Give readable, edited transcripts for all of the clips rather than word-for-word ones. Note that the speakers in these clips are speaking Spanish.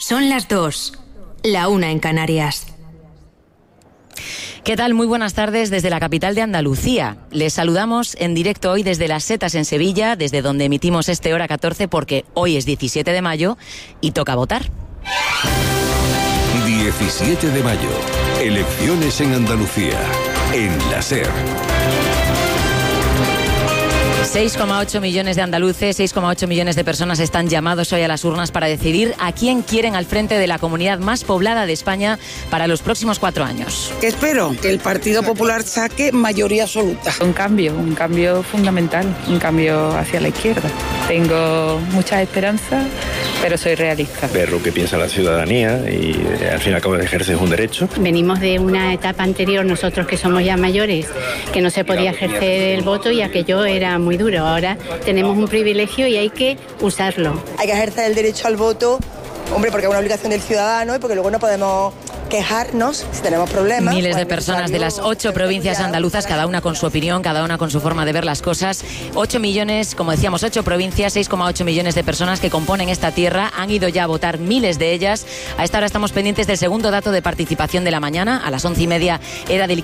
Son las 2, la 1 en Canarias. ¿Qué tal? Muy buenas tardes desde la capital de Andalucía. Les saludamos en directo hoy desde Las Setas en Sevilla, desde donde emitimos Hora 14, porque hoy es 17 de mayo y toca votar. 17 de mayo, elecciones en Andalucía, en la SER. 6,8 millones de andaluces, 6,8 millones de personas están llamados hoy a las urnas para decidir a quién quieren al frente de la comunidad más poblada de España para los próximos 4 años. Espero que el Partido Popular saque mayoría absoluta. Un cambio fundamental, un cambio hacia la izquierda. Tengo muchas esperanzas, pero soy realista. Ver lo que piensa la ciudadanía y al fin y al cabo ejercer un derecho. Venimos de una etapa anterior, nosotros que somos ya mayores, que no se podía ejercer el voto y aquello era muy duro. Ahora tenemos un privilegio y hay que usarlo. Hay que ejercer el derecho al voto, hombre, porque es una obligación del ciudadano y porque luego no podemos quejarnos si tenemos problemas. Miles de personas de las 8 provincias andaluzas, cada una con su opinión, cada una con su forma de ver las cosas. 8 millones, como decíamos, 8 provincias, 6,8 millones de personas que componen esta tierra. Han ido ya a votar miles de ellas. A esta hora estamos pendientes del segundo dato de participación de la mañana. A las 11:30 era del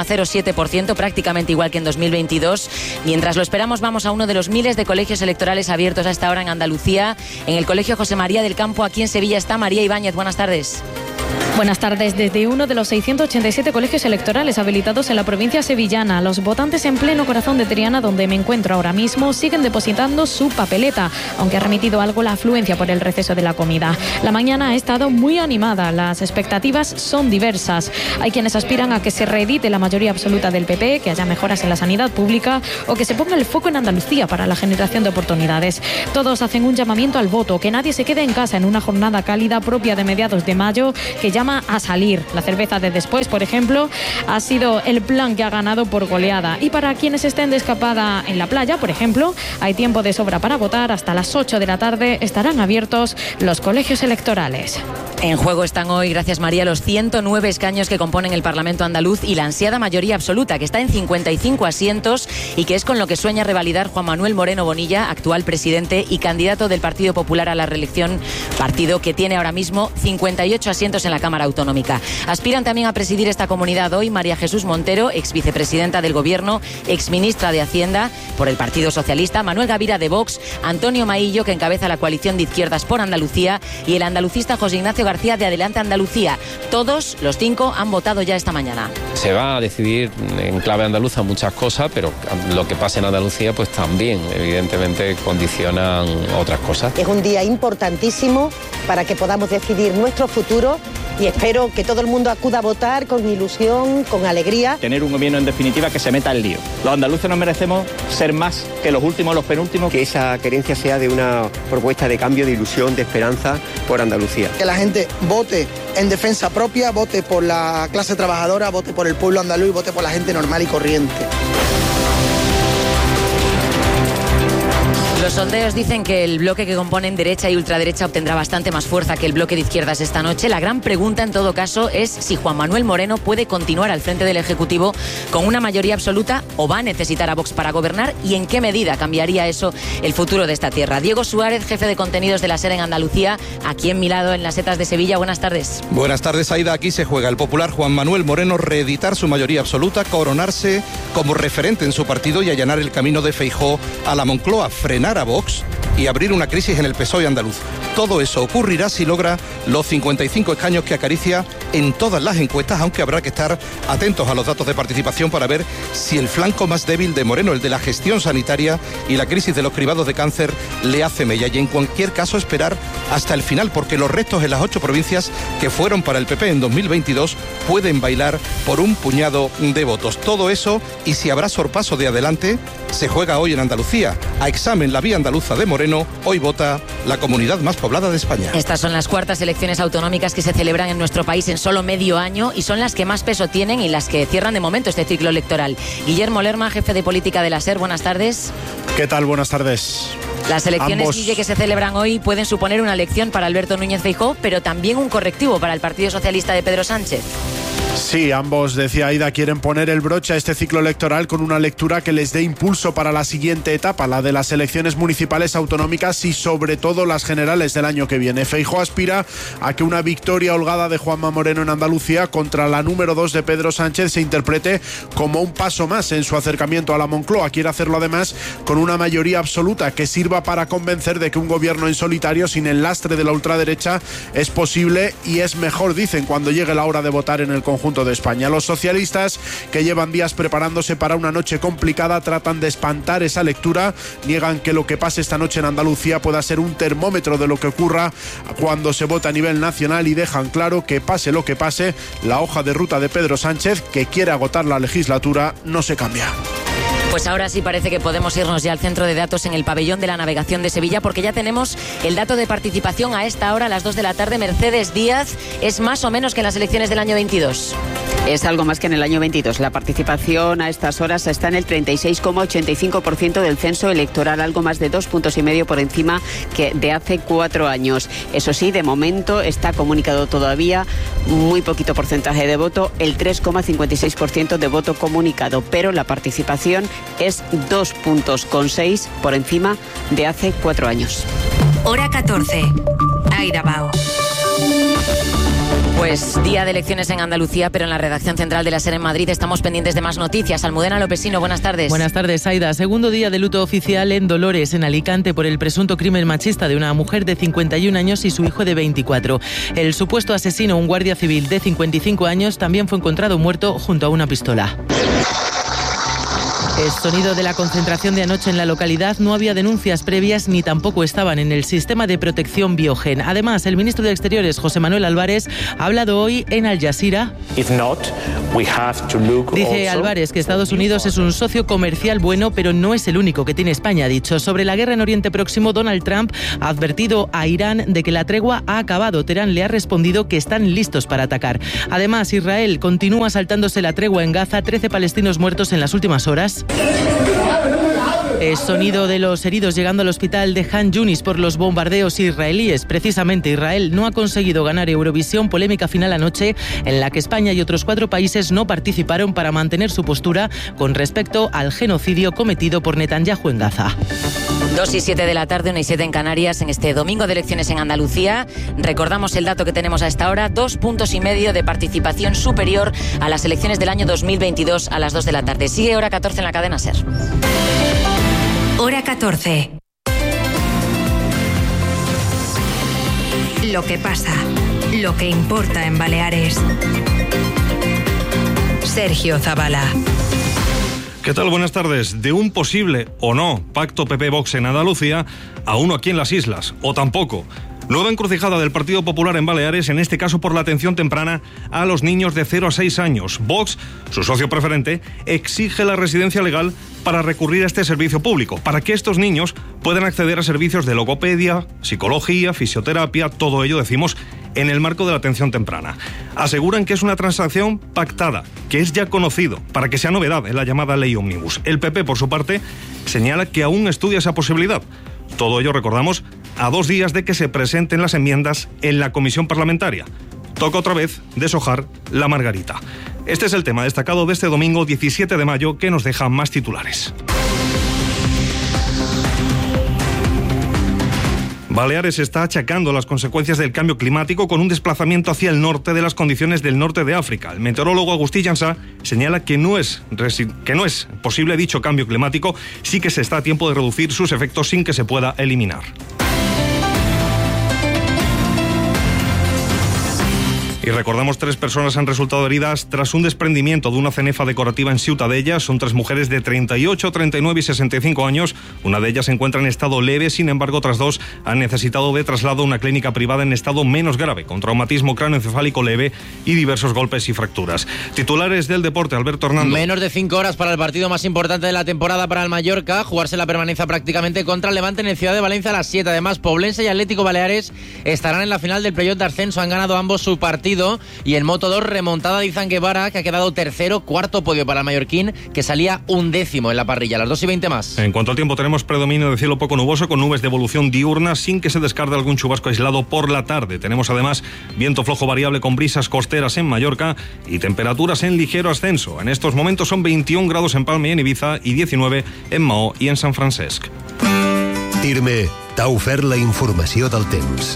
15,07%, prácticamente igual que en 2022. Mientras lo esperamos, vamos a uno de los miles de colegios electorales abiertos a esta hora en Andalucía. En el Colegio José María del Campo, aquí en Sevilla, está María Ibáñez. Buenas tardes. Buenas tardes. Desde uno de los 687 colegios electorales habilitados en la provincia sevillana, los votantes en pleno corazón de Triana, donde me encuentro ahora mismo, siguen depositando su papeleta, aunque ha remitido algo la afluencia por el receso de la comida. La mañana ha estado muy animada, las expectativas son diversas. Hay quienes aspiran a que se reedite la mayoría absoluta del PP, que haya mejoras en la sanidad pública o que se ponga el foco en Andalucía para la generación de oportunidades. Todos hacen un llamamiento al voto, que nadie se quede en casa en una jornada cálida propia de mediados de mayo, que llama a salir. La cerveza de después, por ejemplo, ha sido el plan que ha ganado por goleada. Y para quienes estén de escapada en la playa, por ejemplo, hay tiempo de sobra para votar. Hasta las 8 de la tarde estarán abiertos los colegios electorales. En juego están hoy, gracias María, los 109 escaños que componen el Parlamento andaluz y la ansiada mayoría absoluta, que está en 55 asientos y que es con lo que sueña revalidar Juan Manuel Moreno Bonilla, actual presidente y candidato del Partido Popular a la reelección, partido que tiene ahora mismo 58 asientos en la Cámara Autonómica. Aspiran también a presidir esta comunidad hoy María Jesús Montero, ex vicepresidenta del Gobierno, ex ministra de Hacienda por el Partido Socialista, Manuel Gavira de Vox, Antonio Maillo, que encabeza la coalición de izquierdas por Andalucía, y el andalucista José Ignacio García de Adelante Andalucía. Todos, los 5, han votado ya esta mañana. Se va a decidir en clave andaluza muchas cosas, pero lo que pasa en Andalucía pues también evidentemente condicionan otras cosas. Es un día importantísimo para que podamos decidir nuestro futuro y espero que todo el mundo acuda a votar con ilusión, con alegría. Tener un gobierno en definitiva que se meta al lío. Los andaluces nos merecemos ser más que los últimos, los penúltimos. Que esa querencia sea de una propuesta de cambio, de ilusión, de esperanza por Andalucía. Que la gente vote en defensa propia, vote por la clase trabajadora, vote por el pueblo andaluz y vote por la gente normal y corriente. Los sondeos dicen que el bloque que componen derecha y ultraderecha obtendrá bastante más fuerza que el bloque de izquierdas esta noche. La gran pregunta, en todo caso, es si Juan Manuel Moreno puede continuar al frente del Ejecutivo con una mayoría absoluta o va a necesitar a Vox para gobernar y en qué medida cambiaría eso el futuro de esta tierra. Diego Suárez, jefe de contenidos de la SER en Andalucía, aquí en mi lado, en Las Setas de Sevilla. Buenas tardes. Buenas tardes, Aida. Aquí se juega el popular Juan Manuel Moreno reeditar su mayoría absoluta, coronarse como referente en su partido y allanar el camino de Feijóo a la Moncloa, frenar a Vox y abrir una crisis en el PSOE andaluz. Todo eso ocurrirá si logra los 55 escaños que acaricia en todas las encuestas, aunque habrá que estar atentos a los datos de participación para ver si el flanco más débil de Moreno, el de la gestión sanitaria y la crisis de los cribados de cáncer, le hace mella. Y en cualquier caso esperar hasta el final, porque los restos en las 8 provincias que fueron para el PP en 2022 pueden bailar por un puñado de votos. Todo eso, y si habrá sorpaso de adelante, se juega hoy en Andalucía. A examen la vía andaluza de Moreno, hoy vota la comunidad más poblada de España. Estas son las cuartas elecciones autonómicas que se celebran en nuestro país en solo medio año y son las que más peso tienen y las que cierran de momento este ciclo electoral. Guillermo Lerma, jefe de política de la SER, buenas tardes. ¿Qué tal? Buenas tardes. Las elecciones, Guille, que se celebran hoy pueden suponer una lección para Alberto Núñez Feijóo, pero también un correctivo para el Partido Socialista de Pedro Sánchez. Sí, ambos, decía Aida, quieren poner el broche a este ciclo electoral con una lectura que les dé impulso para la siguiente etapa, la de las elecciones municipales, autonómicas y sobre todo las generales del año que viene. Feijóo aspira a que una victoria holgada de Juanma Moreno en Andalucía contra la número 2 de Pedro Sánchez se interprete como un paso más en su acercamiento a la Moncloa. Quiere hacerlo además con una mayoría absoluta que sirva para convencer de que un gobierno en solitario sin el lastre de la ultraderecha es posible y es mejor, dicen, cuando llegue la hora de votar en el conjunto de España. Los socialistas, que llevan días preparándose para una noche complicada, tratan de espantar esa lectura, niegan que lo que pase esta noche en Andalucía pueda ser un termómetro de lo que ocurra cuando se vota a nivel nacional y dejan claro que pase lo que pase, la hoja de ruta de Pedro Sánchez, que quiere agotar la legislatura, no se cambia. Pues ahora sí parece que podemos irnos ya al centro de datos en el pabellón de la navegación de Sevilla, porque ya tenemos el dato de participación a esta hora, a las 2 de la tarde. Mercedes Díaz, ¿es más o menos que en las elecciones del año 22? Es algo más que en el año 22. La participación a estas horas está en el 36,85% del censo electoral, algo más de 2,5 puntos por encima que de hace 4 años. Eso sí, de momento está comunicado todavía muy poquito porcentaje de voto, el 3,56% de voto comunicado, pero la participación es 2,6 puntos por encima de hace 4 años. Hora 14. Aida Bao. Pues día de elecciones en Andalucía, pero en la redacción central de la SER en Madrid estamos pendientes de más noticias. Almudena Lopesino, buenas tardes. Buenas tardes, Aida. Segundo día de luto oficial en Dolores, en Alicante, por el presunto crimen machista de una mujer de 51 años y su hijo de 24. El supuesto asesino, un guardia civil de 55 años, también fue encontrado muerto junto a una pistola. El sonido de la concentración de anoche en la localidad. No había denuncias previas ni tampoco estaban en el sistema de protección Biogen. Además, el ministro de Exteriores, José Manuel Álvarez, ha hablado hoy en Al Jazeera. Dice Álvarez que Estados Unidos es un socio comercial bueno, pero no es el único que tiene España, ha dicho. Sobre la guerra en Oriente Próximo, Donald Trump ha advertido a Irán de que la tregua ha acabado. Teherán le ha respondido que están listos para atacar. Además, Israel continúa saltándose la tregua en Gaza. 13 palestinos muertos en las últimas horas. El sonido de los heridos llegando al hospital de Han Yunis por los bombardeos israelíes. Precisamente Israel no ha conseguido ganar Eurovisión. Polémica final anoche en la que España y otros 4 países no participaron para mantener su postura con respecto al genocidio cometido por Netanyahu en Gaza. 2:07 de la tarde, 1:07 en Canarias, en este domingo de elecciones en Andalucía. Recordamos el dato que tenemos a esta hora, 2,5 puntos de participación superior a las elecciones del año 2022 a las 2 de la tarde. Sigue Hora 14 en la cadena SER. Hora 14. Lo que pasa, lo que importa en Baleares. Sergio Zabala. ¿Qué tal? Buenas tardes. De un posible o no pacto PP-Vox en Andalucía a uno aquí en las islas, o tampoco. Nueva encrucijada del Partido Popular en Baleares, en este caso por la atención temprana a los niños de 0 a 6 años. Vox, su socio preferente, exige la residencia legal para recurrir a este servicio público, para que estos niños puedan acceder a servicios de logopedia, psicología, fisioterapia, todo ello, decimos, en el marco de la atención temprana. Aseguran que es una transacción pactada, que es ya conocido, para que sea novedad en la llamada ley Ómnibus. El PP, por su parte, señala que aún estudia esa posibilidad. Todo ello, recordamos, a 2 días de que se presenten las enmiendas en la comisión parlamentaria. Toca otra vez deshojar la margarita. Este es el tema destacado de este domingo 17 de mayo que nos deja más titulares. Baleares está achacando las consecuencias del cambio climático con un desplazamiento hacia el norte de las condiciones del norte de África. El meteorólogo Agustí Llansà señala que no es posible dicho cambio climático, sí que se está a tiempo de reducir sus efectos sin que se pueda eliminar. Y recordamos, 3 personas han resultado heridas tras un desprendimiento de una cenefa decorativa en Ciutadella. Son 3 mujeres de 38, 39 y 65 años. Una de ellas se encuentra en estado leve, sin embargo, otras 2 han necesitado de traslado a una clínica privada en estado menos grave, con traumatismo cráneoencefálico leve y diversos golpes y fracturas. Titulares del deporte, Alberto Hernando. Menos de 5 horas para el partido más importante de la temporada para el Mallorca. Jugarse la permanencia prácticamente contra el Levante en el Ciudad de Valencia a las 7. Además, Poblense y Atlético Baleares estarán en la final del playoff de ascenso. Han ganado ambos su partido partido. Y en Moto 2, remontada de Izan Guevara, que ha quedado tercero, cuarto podio para el mallorquín, que salía 11º en la parrilla. Las 2:20 más. En cuanto al tiempo, tenemos predominio de cielo poco nuboso con nubes de evolución diurna, sin que se descarte algún chubasco aislado por la tarde. Tenemos además viento flojo variable con brisas costeras en Mallorca y temperaturas en ligero ascenso. En estos momentos son 21 grados en Palma y en Ibiza y 19 en Maó i en Sant Francesc. TIRME t'ha ofert la informació del temps.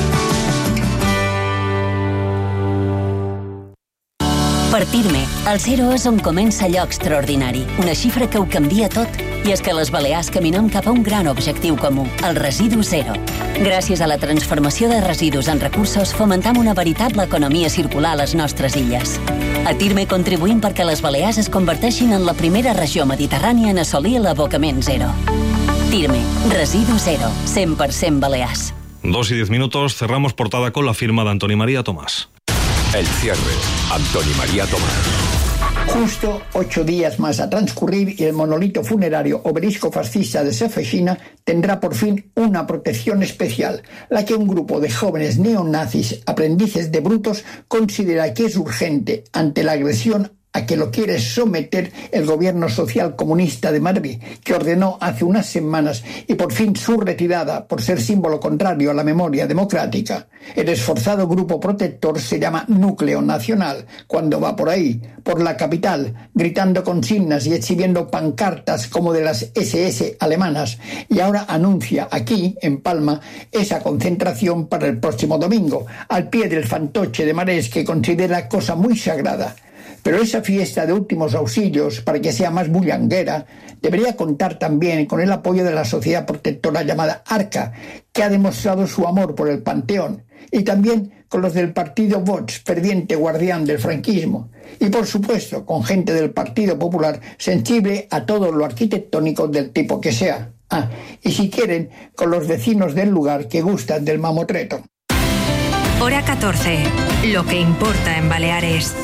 Per TIRME, el 0 és on comença allò extraordinari, una xifra que ho canvia tot. I és que a les Balears caminem cap a un gran objectiu comú, el residu zero. Gràcies a la transformació de residus en recursos, fomentam una veritable economia circular a les nostres illes. A TIRME contribuïm perquè les Balears es converteixin en la primera regió mediterrània en assolir l'abocament zero. TIRME, residu zero, 100% Balears. 2:10, cerramos portada con la firma de Antoni María Tomàs. El cierre, Antoni María Tomàs. Justo 8 días más a transcurrir y el monolito funerario obelisco fascista de Sefechina tendrá por fin una protección especial, la que un grupo de jóvenes neonazis, aprendices de brutos, considera que es urgente ante la agresión a que lo quiere someter el gobierno social comunista de Madrid, que ordenó hace unas semanas y por fin su retirada por ser símbolo contrario a la memoria democrática. El esforzado grupo protector se llama Núcleo Nacional, cuando va por ahí, por la capital, gritando consignas y exhibiendo pancartas como de las SS alemanas, y ahora anuncia aquí, en Palma, esa concentración para el próximo domingo, al pie del fantoche de Marés, que considera cosa muy sagrada. Pero esa fiesta de últimos auxilios, para que sea más bullanguera, debería contar también con el apoyo de la sociedad protectora llamada ARCA, que ha demostrado su amor por el Panteón, y también con los del partido Vox, ferviente guardián del franquismo, y por supuesto con gente del Partido Popular sensible a todo lo arquitectónico del tipo que sea. Y si quieren, con los vecinos del lugar que gustan del mamotreto. Hora 14. Lo que importa en Baleares.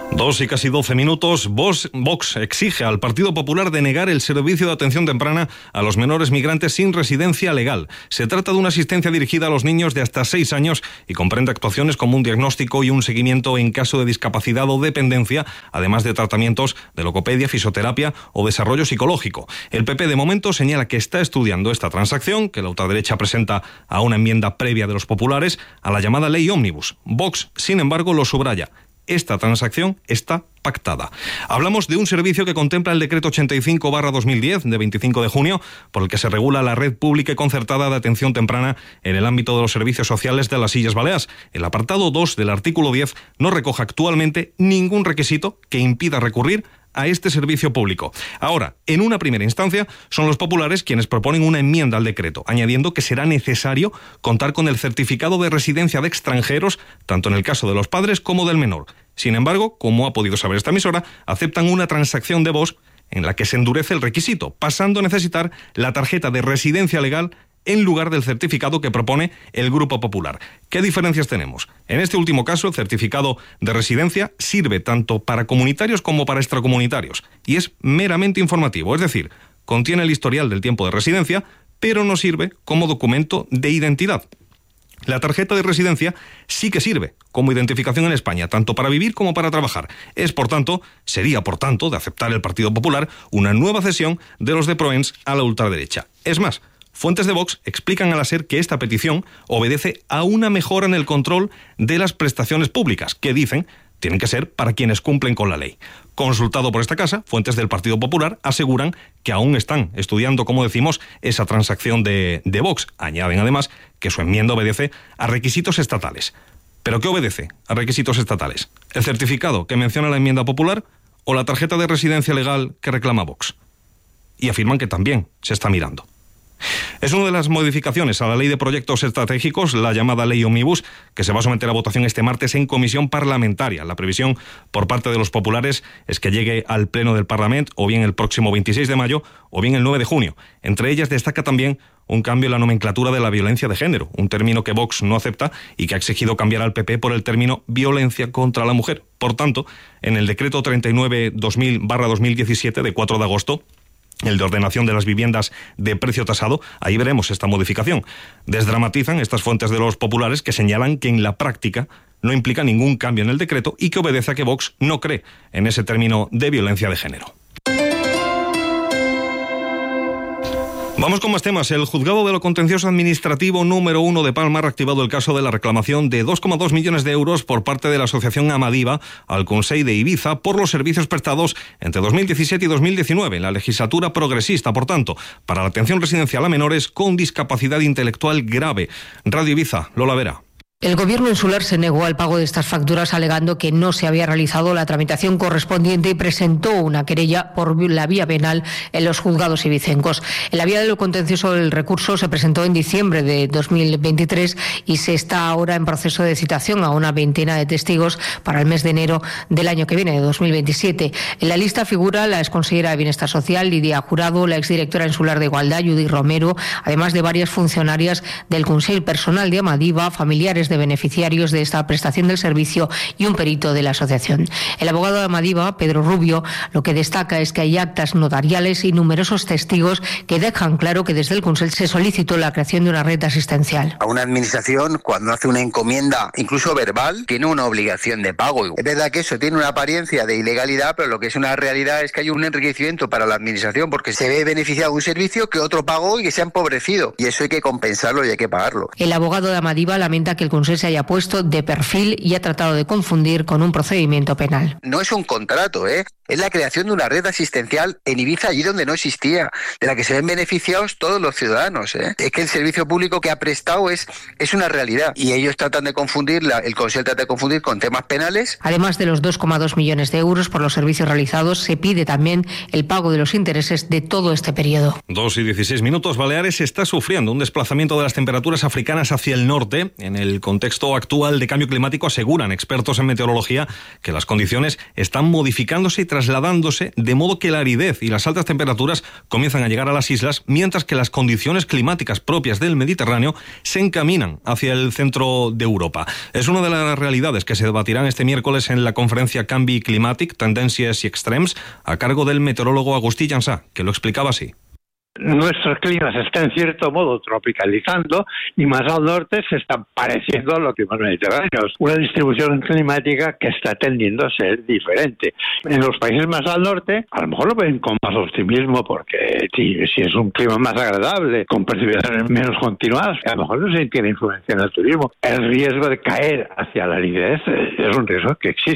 2:12. Vox exige al Partido Popular denegar el servicio de atención temprana a los menores migrantes sin residencia legal. Se trata de una asistencia dirigida a los niños de hasta 6 años y comprende actuaciones como un diagnóstico y un seguimiento en caso de discapacidad o dependencia, además de tratamientos de logopedia, fisioterapia o desarrollo psicológico. El PP de momento señala que está estudiando esta transacción, que la ultraderecha presenta a una enmienda previa de los populares a la llamada ley ómnibus. Vox, sin embargo, lo subraya. Esta transacción está pactada. Hablamos de un servicio que contempla el decreto 85/2010 de 25 de junio, por el que se regula la red pública y concertada de atención temprana en el ámbito de los servicios sociales de las Illes Balears. El apartado 2 del artículo 10 no recoge actualmente ningún requisito que impida recurrir a este servicio público. Ahora, en una primera instancia, son los populares quienes proponen una enmienda al decreto, añadiendo que será necesario contar con el certificado de residencia de extranjeros, tanto en el caso de los padres como del menor. Sin embargo, como ha podido saber esta emisora, aceptan una transacción de Vox en la que se endurece el requisito, pasando a necesitar la tarjeta de residencia legal en lugar del certificado que propone el Grupo Popular. ¿Qué diferencias tenemos? En este último caso, el certificado de residencia sirve tanto para comunitarios como para extracomunitarios y es meramente informativo, es decir, contiene el historial del tiempo de residencia, pero no sirve como documento de identidad. La tarjeta de residencia sí que sirve como identificación en España, tanto para vivir como para trabajar. Sería por tanto, de aceptar el Partido Popular, una nueva cesión de los de Proens a la ultraderecha. Es más, fuentes de Vox explican a la SER que esta petición obedece a una mejora en el control de las prestaciones públicas, que dicen tienen que ser para quienes cumplen con la ley. Consultado por esta casa, fuentes del Partido Popular aseguran que aún están estudiando, como decimos, esa transacción de Vox. Añaden además que su enmienda obedece a requisitos estatales. ¿Pero qué obedece a requisitos estatales? ¿El certificado que menciona la enmienda popular o la tarjeta de residencia legal que reclama Vox? Y afirman que también se está mirando. Es una de las modificaciones a la ley de proyectos estratégicos, la llamada ley ómnibus, que se va a someter a votación este martes en comisión parlamentaria. La previsión por parte de los populares es que llegue al pleno del Parlamento o bien el próximo 26 de mayo o bien el 9 de junio. Entre ellas destaca también un cambio en la nomenclatura de la violencia de género, un término que Vox no acepta y que ha exigido cambiar al PP por el término violencia contra la mujer. Por tanto, en el decreto 39/2017 de 4 de agosto, el de ordenación de las viviendas de precio tasado, ahí veremos esta modificación. Desdramatizan estas fuentes de los populares que señalan que en la práctica no implica ningún cambio en el decreto y que obedece a que Vox no cree en ese término de violencia de género. Vamos con más temas. El juzgado de lo contencioso administrativo número 1 de Palma ha reactivado el caso de la reclamación de 2,2 millones de euros por parte de la asociación Amadiva al Consell de Ibiza por los servicios prestados entre 2017 y 2019, en la legislatura progresista, por tanto, para la atención residencial a menores con discapacidad intelectual grave. Radio Ibiza, Lola Vera. El Gobierno insular se negó al pago de estas facturas alegando que no se había realizado la tramitación correspondiente y presentó una querella por la vía penal en los juzgados ibicencos. En la vía de lo contencioso el recurso se presentó en diciembre de 2023 y se está ahora en proceso de citación a una veintena de testigos para el mes de enero del año que viene, de 2027. En la lista figura la exconsellera de Bienestar Social, Lidia Jurado, la exdirectora insular de Igualdad, Judith Romero, además de varias funcionarias del Consell, personal de Amadiva, familiares de beneficiarios de esta prestación del servicio y un perito de la asociación. El abogado de Amadiva, Pedro Rubio, lo que destaca es que hay actas notariales y numerosos testigos que dejan claro que desde el Consell se solicitó la creación de una red asistencial. A una administración, cuando hace una encomienda, incluso verbal, tiene una obligación de pago. Es verdad que eso tiene una apariencia de ilegalidad, pero lo que es una realidad es que hay un enriquecimiento para la administración porque se ve beneficiado un servicio que otro pagó y que se ha empobrecido. Y eso hay que compensarlo y hay que pagarlo. El abogado de Amadiva lamenta que el Consell se haya puesto de perfil y ha tratado de confundir con un procedimiento penal. No es un contrato, es la creación de una red asistencial en Ibiza, allí donde no existía, de la que se ven beneficiados todos los ciudadanos. Es que el servicio público que ha prestado es una realidad y ellos tratan de confundir, el Consell trata de confundir con temas penales. Además de los 2,2 millones de euros por los servicios realizados, se pide también el pago de los intereses de todo este periodo. 2:16. Baleares está sufriendo un desplazamiento de las temperaturas africanas hacia el norte. En el contexto actual de cambio climático aseguran expertos en meteorología que las condiciones están modificándose y trasladándose, de modo que la aridez y las altas temperaturas comienzan a llegar a las islas, mientras que las condiciones climáticas propias del Mediterráneo se encaminan hacia el centro de Europa. Es una de las realidades que se debatirán este miércoles en la conferencia Canvi Climàtic, Tendències i Extrems, a cargo del meteorólogo Agustí Jansá, que lo explicaba así. Nuestros climas se están en cierto modo tropicalizando y más al norte se están pareciendo a los climas mediterráneos. Una distribución climática que está tendiendo a ser diferente. En los países más al norte a lo mejor lo ven con más optimismo porque si es un clima más agradable, con precipitaciones menos continuadas, a lo mejor no se tiene influencia en el turismo. El riesgo de caer hacia la aridez es un riesgo que existe.